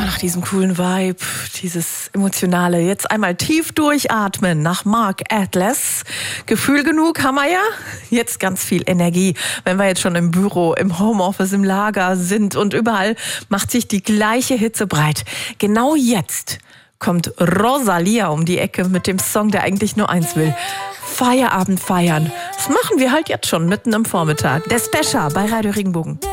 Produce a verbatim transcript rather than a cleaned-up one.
nach diesem coolen Vibe, dieses Emotionale, jetzt einmal tief durchatmen nach Mark Atlas. Gefühl genug haben wir ja. Jetzt ganz viel Energie, wenn wir jetzt schon im Büro, im Homeoffice, im Lager sind und überall macht sich die gleiche Hitze breit. Genau jetzt kommt Rosalia um die Ecke mit dem Song, der eigentlich nur eins will. Feierabend feiern. Das machen wir halt jetzt schon mitten am Vormittag. Der Special bei Radio Regenbogen.